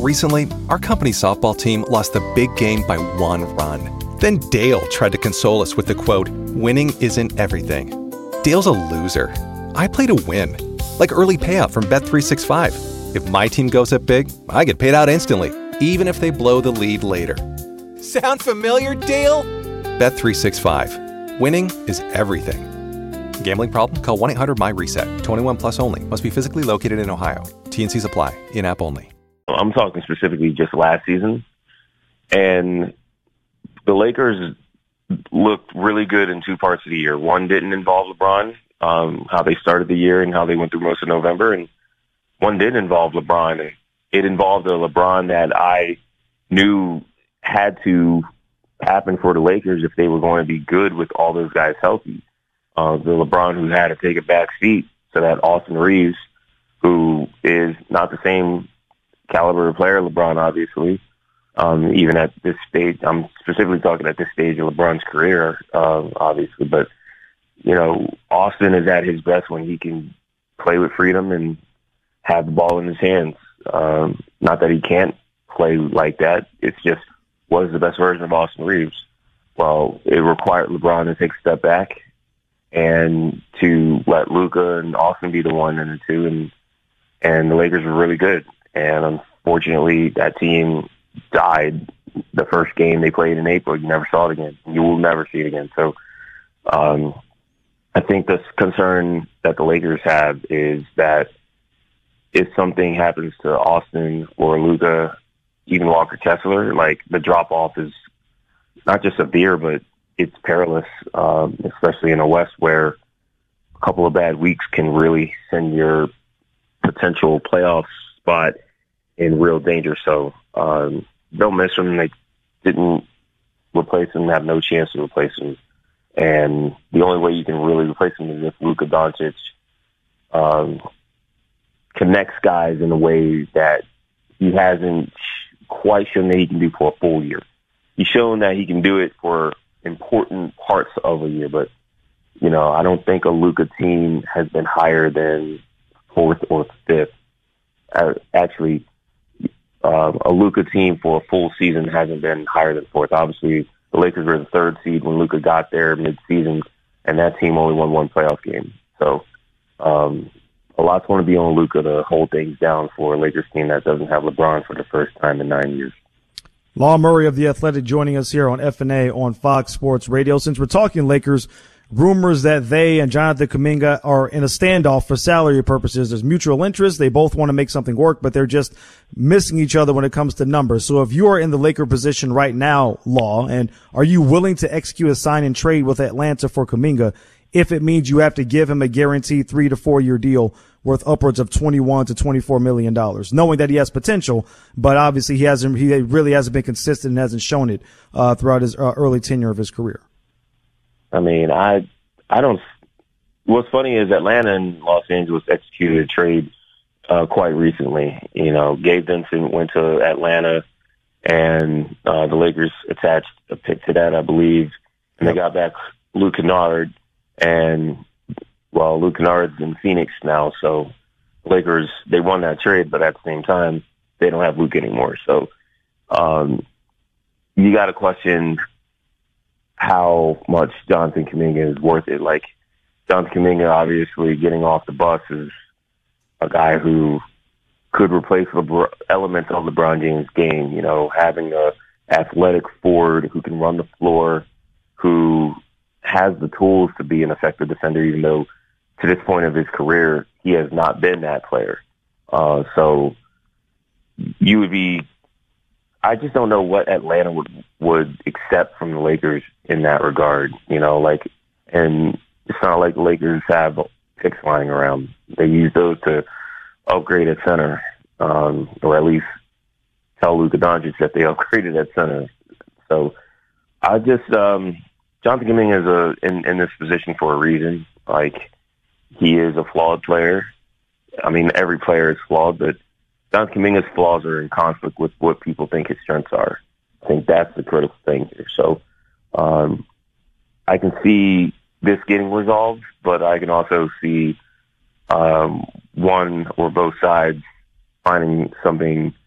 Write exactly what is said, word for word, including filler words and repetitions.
Recently, our company softball team lost the big game by one run. Then Dale tried to console us with the quote, "Winning isn't everything." Dale's a loser. I play to win. Like early payout from Bet three sixty-five. If my team goes up big, I get paid out instantly, even if they blow the lead later. Sound familiar, Dale? Bet three sixty-five. Winning is everything. Gambling problem? Call one eight hundred M Y reset. twenty-one plus only. Must be physically located in Ohio. T N Cs apply. In-app only. I'm talking specifically just last season. And the Lakers looked really good in two parts of the year. One didn't involve LeBron, um, how they started the year and how they went through most of November. And one did involve LeBron. And it involved a LeBron that I knew had to happen for the Lakers if they were going to be good with all those guys healthy. Uh, the LeBron who had to take a back seat so that Austin Reeves, who is not the same caliber of player, LeBron, obviously, um, even at this stage, I'm specifically talking at this stage of LeBron's career, uh, obviously, but, you know, Austin is at his best when he can play with freedom and have the ball in his hands. Um, not that he can't play like that. It's just, what is the best version of Austin Reeves? Well, it required LeBron to take a step back and to let Luka and Austin be the one and the two, and and the Lakers were really good. And unfortunately, that team died the first game they played in April. You never saw it again. You will never see it again. So um, I think the concern that the Lakers have is that if something happens to Austin or Luka, even Walker Kessler, like the drop-off is not just severe, but it's perilous, um, especially in the West where a couple of bad weeks can really send your potential playoff spot in real danger. So um, they'll miss him. They didn't replace him, have no chance to replace him. And the only way you can really replace him is if Luka Doncic um, connects guys in a way that he hasn't quite shown that he can do for a full year. He's shown that he can do it for important parts of a year, but, you know, I don't think a Luka team has been higher than fourth or fifth. Uh, actually, um, a Luka team for a full season hasn't been higher than fourth. Obviously, the Lakers were the third seed when Luka got there mid-season, and that team only won one playoff game. So um, a lot's going to be on Luka to hold things down for a Lakers team that doesn't have LeBron for the first time in nine years. Law Murray of The Athletic joining us here on F and A on Fox Sports Radio. Since we're talking Lakers, rumors that they and Jonathan Kuminga are in a standoff for salary purposes. There's mutual interest. They both want to make something work, but they're just missing each other when it comes to numbers. So if you are in the Laker position right now, Law, and are you willing to execute a sign and trade with Atlanta for Kuminga if it means you have to give him a guaranteed three to four year deal worth upwards of twenty-one to twenty-four million dollars, knowing that he has potential, but obviously he hasn't, he really hasn't been consistent and hasn't shown it uh, throughout his uh, early tenure of his career. I mean, I, I don't, what's funny is Atlanta and Los Angeles executed a trade uh, quite recently. You know, Gabe Vincent went to Atlanta and uh, the Lakers attached a pick to that, I believe, and they got back Luke Kennard, and well, Luke Kennard's in Phoenix now, so the Lakers, they won that trade, but at the same time, they don't have Luke anymore. So um, you got to question how much Jonathan Kuminga is worth it. Like, Jonathan Kuminga, obviously, getting off the bus is a guy who could replace LeBron, elements of LeBron James' game, you know, having a athletic forward who can run the floor, who has the tools to be an effective defender, even though to this point of his career, he has not been that player. Uh, so you would be, I just don't know what Atlanta would, would accept from the Lakers in that regard, you know, like, and it's not like the Lakers have picks lying around. They use those to upgrade at center, um, or at least tell Luka Doncic that they upgraded at center. So I just, um, Jonathan Kuminga is a, in, in this position for a reason. Like, he is a flawed player. I mean, every player is flawed, but Jonathan Kuminga's flaws are in conflict with what people think his strengths are. I think that's the critical thing here. So um, I can see this getting resolved, but I can also see um, one or both sides finding something